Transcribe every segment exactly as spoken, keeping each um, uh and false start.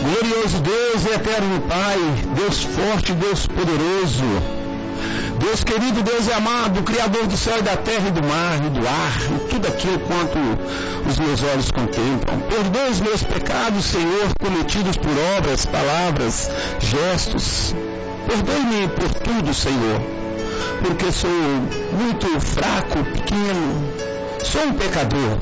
Glorioso Deus e eterno Pai, Deus forte, Deus poderoso, Deus querido, Deus amado, Criador do céu e da terra e do mar e do ar, e tudo aquilo quanto os meus olhos contemplam. Perdoa os meus pecados, Senhor, cometidos por obras, palavras, gestos. Perdoe-me por tudo, Senhor, porque sou muito fraco, pequeno, sou um pecador.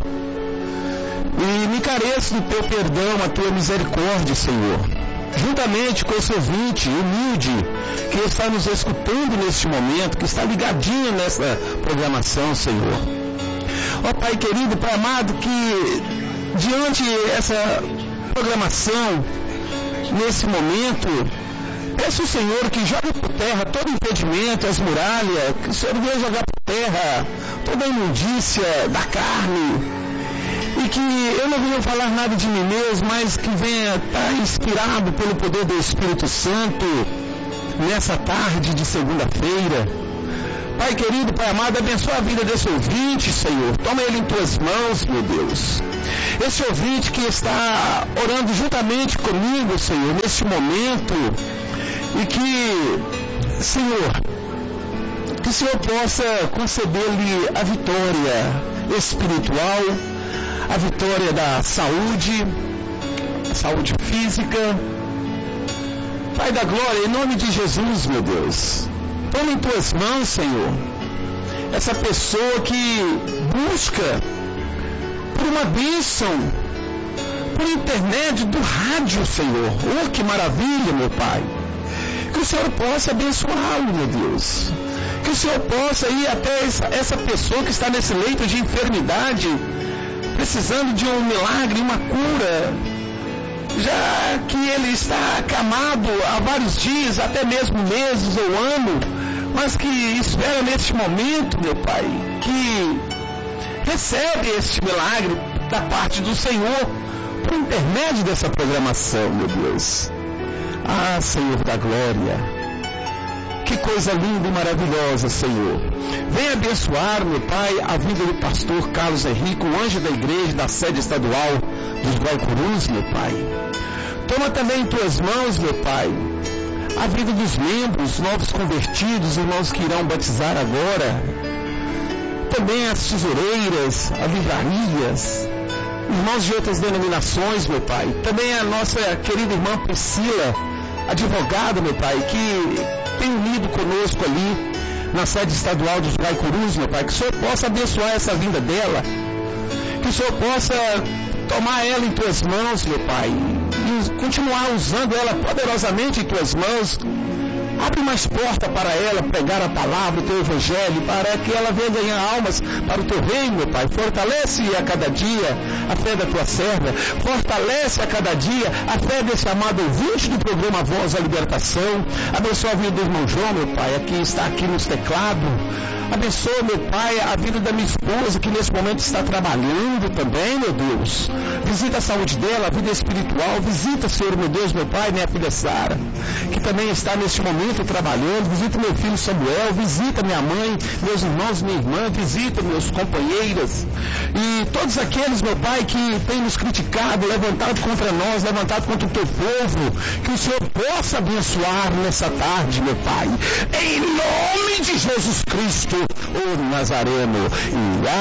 E me careço do teu perdão, a tua misericórdia, Senhor. Juntamente com esse ouvinte humilde que está nos escutando neste momento, que está ligadinho nessa programação, Senhor. Ó Pai querido, Pai amado, que diante dessa programação, nesse momento, peço ao Senhor que jogue por terra todo impedimento, as muralhas, que o Senhor venha jogar por terra toda a imundícia da carne, e que eu não venha falar nada de mim mesmo, mas que venha estar inspirado pelo poder do Espírito Santo nessa tarde de segunda-feira. Pai querido, Pai amado, abençoa a vida desse ouvinte, Senhor. Toma ele em tuas mãos, meu Deus. Esse ouvinte que está orando juntamente comigo, Senhor, nesse momento, e que, Senhor, que o Senhor possa conceder-lhe a vitória espiritual, a vitória da saúde, saúde física. Pai da glória, em nome de Jesus, meu Deus, toma em tuas mãos, Senhor, essa pessoa que busca por uma bênção, por intermédio do rádio, Senhor. Oh, que maravilha, meu Pai. Que o Senhor possa abençoá-lo, meu Deus. Que o Senhor possa ir até essa, essa pessoa que está nesse leito de enfermidade, precisando de um milagre, uma cura, já que ele está acamado há vários dias, até mesmo meses ou ano, mas que espera neste momento, meu Pai, que recebe este milagre da parte do Senhor, por intermédio dessa programação, meu Deus. Ah, Senhor da glória, que coisa linda e maravilhosa, Senhor. Venha abençoar, meu Pai, a vida do pastor Carlos Henrique, o anjo da igreja da sede estadual dos Guaicurus, meu Pai. Toma também em tuas mãos, meu Pai, a vida dos membros, novos convertidos, irmãos que irão batizar agora. Também as tesoureiras, as livrarias, irmãos de outras denominações, meu Pai. Também a nossa querida irmã Priscila, advogada, meu Pai, que tem unido conosco ali na sede estadual dos Guaicurus, meu Pai. Que o Senhor possa abençoar essa vinda dela, que o Senhor possa tomar ela em tuas mãos, meu Pai, e continuar usando ela poderosamente em tuas mãos. Abre mais porta para ela pregar a palavra, o teu evangelho, para que ela venha ganhar almas para o teu reino, meu Pai. Fortalece a cada dia a fé da tua serva. Fortalece a cada dia a fé desse amado ouvinte do programa Voz da Libertação. Abençoa a vida do irmão João, meu Pai, que está aqui nos teclados. Abençoa, meu Pai, a vida da minha esposa, que nesse momento está trabalhando também, meu Deus. Visita a saúde dela, a vida espiritual. Visita, Senhor, meu Deus, meu Pai, minha filha Sara, que também está neste momento trabalhando. Visita meu filho Samuel, visita minha mãe, meus irmãos, minha irmã, visita meus companheiros e todos aqueles, meu Pai, que têm nos criticado, levantado contra nós, levantado contra o teu povo. Que o Senhor possa abençoar nessa tarde, meu Pai, em nome de Jesus Cristo, o Nazareno. E